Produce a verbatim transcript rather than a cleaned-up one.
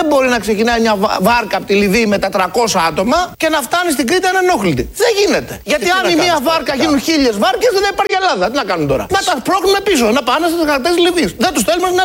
Δεν μπορεί να ξεκινάει μια βάρκα από τη Λιβύη με τα τριακόσια άτομα και να φτάνει στην Κρήτη ανενόχλητη. Δεν γίνεται. Γιατί αν η μία βάρκα γίνουν χίλιες βάρκες, δεν υπάρχει Ελλάδα. Τι να κάνουν τώρα? Να τα πρόκειται πίσω, να πάνε στις γραμμές της Λιβύης. Δεν τους στέλνουμε